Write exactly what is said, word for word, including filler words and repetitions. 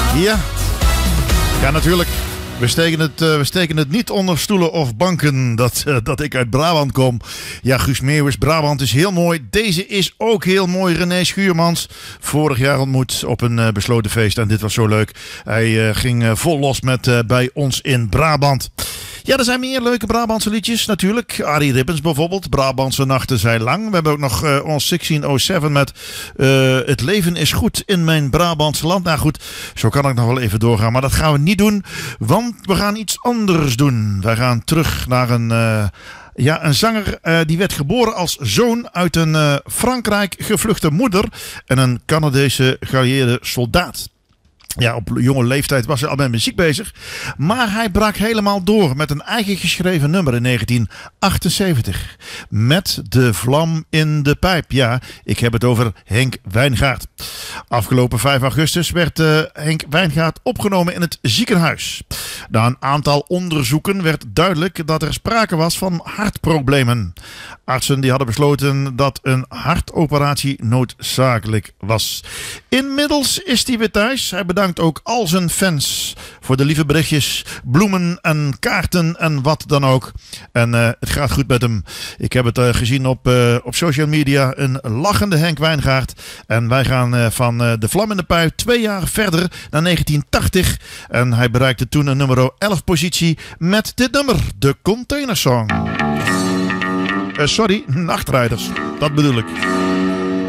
Ja, ja natuurlijk. We steken, het, uh, we steken het niet onder stoelen of banken dat, uh, dat ik uit Brabant kom. Ja, Guus Meeuwis, Brabant is heel mooi. Deze is ook heel mooi. René Schuurmans, vorig jaar ontmoet op een uh, besloten feest. En dit was zo leuk. Hij uh, ging uh, vol los met uh, bij ons in Brabant. Ja, er zijn meer leuke Brabantse liedjes natuurlijk. Arie Rippens bijvoorbeeld. Brabantse nachten zijn lang. We hebben ook nog uh, ons zestien oh zeven met uh, Het leven is goed in mijn Brabantse land. Nou goed, zo kan ik nog wel even doorgaan. Maar dat gaan we niet doen, want we gaan iets anders doen. Wij gaan terug naar een... Uh, Ja, een zanger uh, die werd geboren als zoon uit een uh, Frankrijk gevluchte moeder en een Canadese geallieerde soldaat. Ja, op jonge leeftijd was hij al met muziek bezig. Maar hij brak helemaal door met een eigen geschreven nummer in negentien achtenzeventig. Met de vlam in de pijp. Ja, ik heb het over Henk Wijngaard. Afgelopen vijf augustus werd uh, Henk Wijngaard opgenomen in het ziekenhuis. Na een aantal onderzoeken werd duidelijk dat er sprake was van hartproblemen. Artsen die hadden besloten dat een hartoperatie noodzakelijk was. Inmiddels is hij weer thuis. Hij bedankt ook al zijn fans voor de lieve berichtjes, bloemen en kaarten en wat dan ook. En uh, het gaat goed met hem. Ik heb het uh, gezien op, uh, op social media. Een lachende Henk Wijngaard. En wij gaan uh, van uh, de vlam in de pijp twee jaar verder naar negentien tachtig. En hij bereikte toen een nummer elf positie met dit nummer. De Containersong. Uh, sorry, Nachtrijders. Dat bedoel ik.